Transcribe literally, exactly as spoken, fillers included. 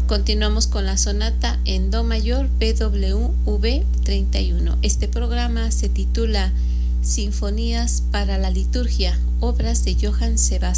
Continuamos con la sonata en do mayor B W V treinta y uno. Este programa se titula Sinfonías para la liturgia, obras de Johann Sebastian